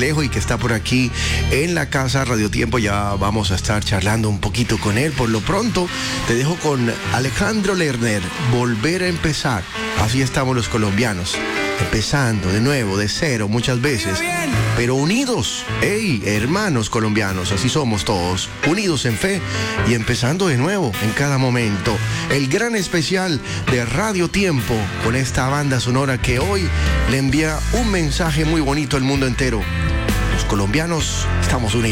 Alejo y que está por aquí en la casa Radio Tiempo. Ya vamos a estar charlando un poquito con él. Por lo pronto, te dejo con Alejandro Lerner, Volver a empezar. Así estamos los colombianos, empezando de nuevo, de cero muchas veces, pero unidos. ¡Ey, hermanos colombianos! Así somos todos, unidos en fe y empezando de nuevo en cada momento. El gran especial de Radio Tiempo con esta banda sonora que hoy le envía un mensaje muy bonito al mundo entero. Los colombianos estamos unidos.